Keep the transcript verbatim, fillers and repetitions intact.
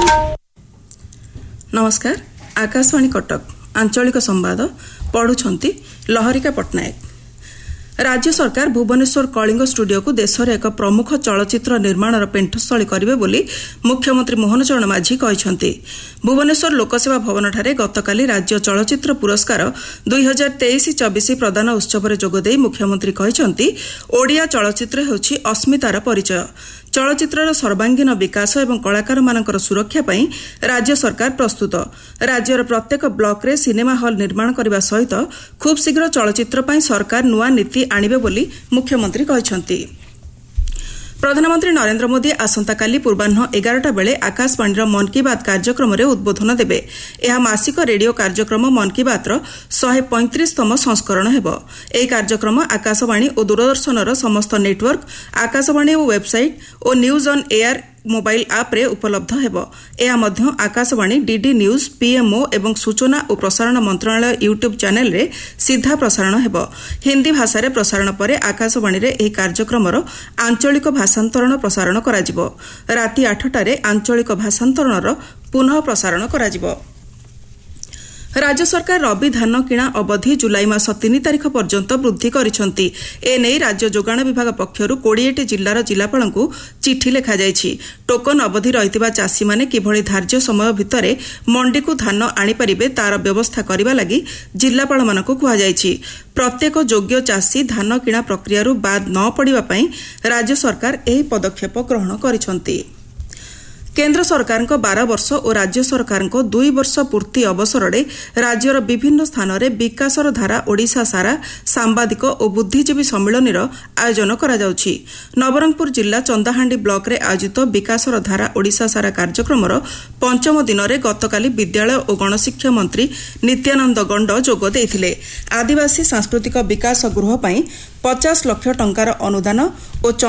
नमस्कार। आकाशवाणी कटक आंचलिक संवाद पढ़ुछंती लहरिका पट्टनायक। राज्य सरकार भुवनेश्वर कलिंग स्टूडियो को देश में एक प्रमुख चलचित्र निर्माण पेंठस्थली करेंगे बोली मुख्यमंत्री मोहन चरण माझी कहते। भुवनेश्वर लोकसेवा भवन ठारे गतकाली राज्य चलचित्र पुरस्कार दुई हजार तेईस चौबीस प्रदान उत्सव जोगदे मुख्यमंत्री कहते ओडिया चलचित्र होछि अस्मितार परिचय। चलचित्रर सर्वांगीन विकास एवं कलाकार मानकर सुरक्षा पई राज्य सरकार प्रस्तुत। राज्यर प्रत्येक ब्लॉक रे सिनेमा हॉल निर्माण करने सहित खूब शीघ्र चलचित्र पई सरकार नुआ नीति आनिबे बोली मुख्यमंत्री कहछंती। प्रधानमंत्री नरेंद्र मोदी आसंताकाली पूर्वाह्न एगारटा बेले आकाशवाणीर मन की बात कार्यक्रम में उद्बोधन देबे। यह मासिक रेडियो कार्यक्रम मन की बातर शहे पैंतीसतम संस्करण हेबो। एही कार्यक्रम आकाशवाणी और दूरदर्शनर समस्त नेटवर्क, आकाशवाणी और वेबसाइट और न्यूज ऑन एयर मोबाइल आप रे उपलब्ध हेबो। एहा मध्य आकाशवाणी, डीडी न्यूज, पीएमओ एवं सूचना और प्रसारण मंत्रालय यूट्यूब चैनल रे सीधा प्रसारण हेबो। हिंदी भाषा रे प्रसारण परे आकाशवाणी रे एही कार्यक्रमर आंचलिक भाषांतरण प्रसारण कराजिबो। राति आठटारे आंचलिक भाषांतरणर पुनः प्रसारण कराजिबो। राज्य सरकार रबी धान किणा अवधि जुलाई मास तीन तारिख पर्यंत वृद्धि करिसंती। एने राज्य जोगाण विभाग पक्षरु कोड़ीएटी जिल्लार जिलापालଙ୍କୁ चिठी लेखा जायछि। टोकन अवधि रहितबा चाषी माने किभଳି धार्य समय भितरे मंडी को धान आनी परिबे तार व्यवस्था करिबा लागि जिल्लापाल मानकु कुहा जायछि। प्रत्येक योग्य चाषी धान किणा प्रक्रियारु बाद न पड़िबा पई राज्य सरकार एही पदक्षेप ग्रहण करिसंती। केन्द्र सरकार बारह वर्ष और राज्य सरकार दुई वर्ष पूर्ति अवसर में राज्यर विभिन्न स्थान में विकासर धारा ओडिशा सारा सांबादिक और बुद्धिजीवी सम्मिलनी आयोजन करा जाउछि। नवरंगपुर जिला चंदाहांडी ब्लॉक रे आयोजित विकासर धारा ओडिशा सारा कार्यक्रम पंचम दिन में गतकाली विद्यालय और गणशिक्षा मंत्री नित्यानंद गंड जोग देइथिले। आदिवासी सांस्कृतिक विकास गृह पचास लाख टंकार अनुदान और